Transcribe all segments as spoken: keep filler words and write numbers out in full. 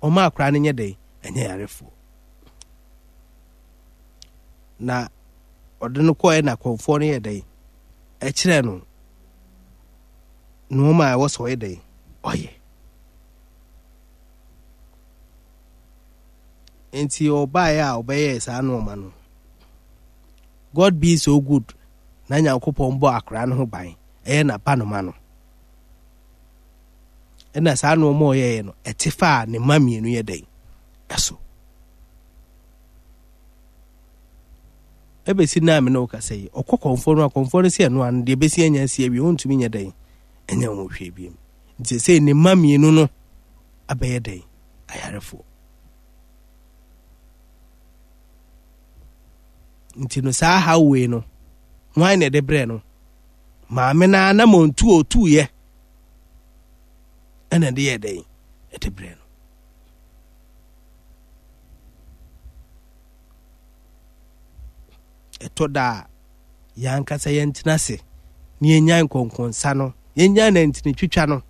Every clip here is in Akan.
ɔma akra ne nyɛ dɛn ɛnyɛ yarefo na ɔde no kɔɛ na kɔmfoɔ no yɛ dɛn ɛkyerɛ no nneɛma a ɛwɔ sɛ ɔyɛ dɛn ɔyɛ nti ɔbaeɛ a ɔbɛyɛ saa nneɛma no God be so good na Nyankopɔn bɔ akra no ho ban ɛyɛ na pa no ma no ɛna saa nneɛma ɔyɛɛ no ɛte fa ne ma mienu yɛ dɛn ɛso ebesi na me no ka sɛ ɔkɔ kɔmfo no akɔmfo no sɛ no an de besi anya sie bi ontumi nyɛ dɛn ɛnyɛ wo hwɛ bi nti sɛ ne ma mienu no abɛyɛ dɛn ayarefo nti no saa hawe no wan ne de brɛ no maame na na montu otu ye ɛna de yɛ dɛn ɛde brɛ no ɛtɔ da yankasa yɛntena se ne yɛnya nkɔnkɔnsa no yɛnya na ntini twitwa no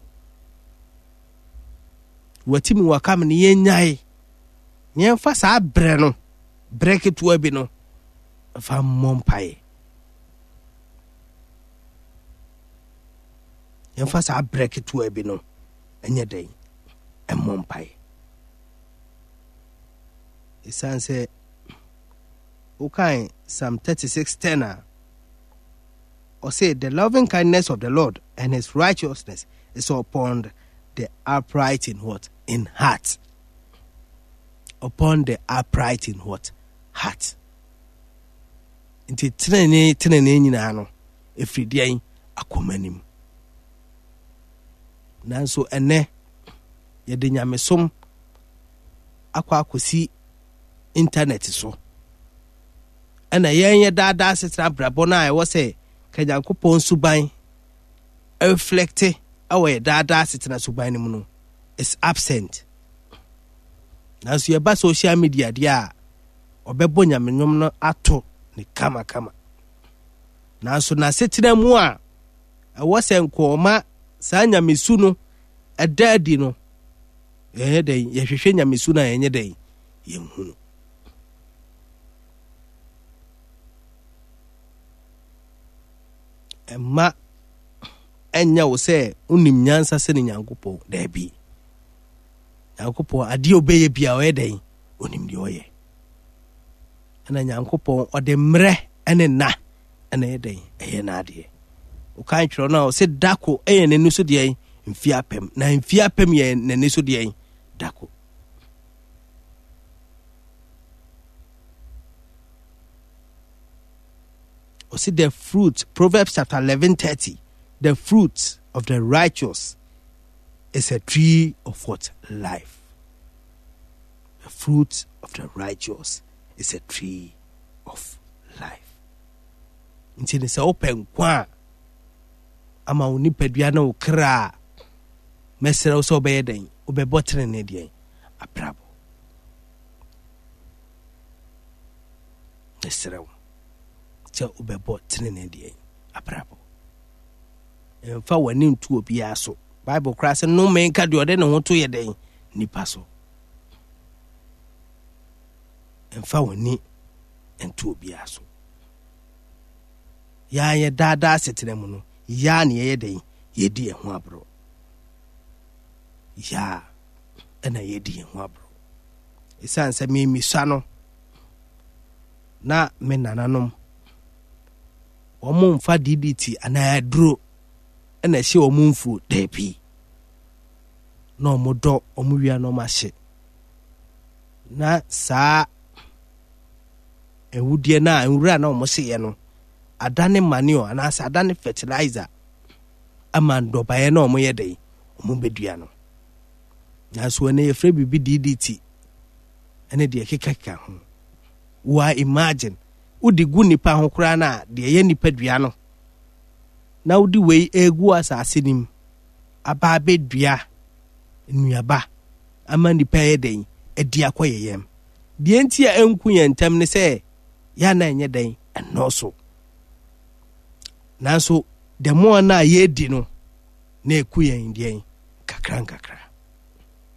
watimi wakam ne yɛnyae yɛmfa saa brɛ no brɛ ketewa bi no fa mmɔ mpae yɛmfa saa brɛ ketewa bi no ɛnyɛ dɛn ɛmmɔ mpae ɛsiane sɛ okay, Psalm thirty-six ten. Or say, the loving kindness of the Lord and his righteousness is upon the upright in what? In heart. Upon the upright in what? Heart. Inti tenene tenene nyina no efridian akomanim. Nanso ene ye de nyamesom akwa akosi internet so. Ɛna yɛn yɛ daadaa setena brabɔ no a ɛwɔ sɛ ka Nyankopɔn suban reflecte ɛwɔ yɛ daadaa setena suban no mu no is absent. Nanso yɛba social media deɛ a ɔbɛbɔ nyamenwom no ato ne kama kama. Nanso na setena mu a ɛwɔ sɛ nkɔɔma saa nyamesu no ɛda adi no yɛyɛ dɛn yɛhwehwɛ nyamesu no a yɛnyɛ dɛn yɛnhunu. Emma enya wo se unim nyansa se ne Nyankopɔn da bi Nyankopɔn ade obeye bia o yeden onim de oye ana Nyankopɔn ode mre ene na ene yeden eye na ade o kan twro na o se dako eye ne nusu de mfi apem na mfi apem ye ne nusu de dako or see the fruit, Proverbs chapter eleven thirty. The fruit of the righteous is a tree of what? Life. The fruit of the righteous is a tree of life. Nti ne se open kwa ama oni padua na okra mesere so obeye den obebo trene de abrabo. Mesere sɛ wobɛbɔ tenene deɛ abrabɔ ɛmfa w'ani ntu obiara so Bible kora sɛ no menka deɛ ɔde ne ho to yɛ dɛn nipa so ɛmfa w'ani ntu obiara so yaa yɛ daadaa setena mu no yaa ne yɛyɛ dɛn yɛdi ɛho aborɔ yaa ɛna yɛdi ɛho aborɔ ɛsiane sɛ memisa no na me nananom omo mfa D D T ana aduro na hye omo mfu dabi na omo do omo wia no ma hye na saa ewudie na nwura na omo hye no adane manure ana sa adane fertilizer ama ndobaye na omo ye dai omo bedua no na so na ye frɛ bibi D D T ene de kekeka ho wa imagine udi gu nipa ho kura na de ye nipa dua no na udi wei egu asase nim aba bedua nnuaba ama nipa ye den edi akoyeyem de enti a enku yentam ne se ya na enye den enoso nanso de mo na ye di no na eku yen den kakran kakra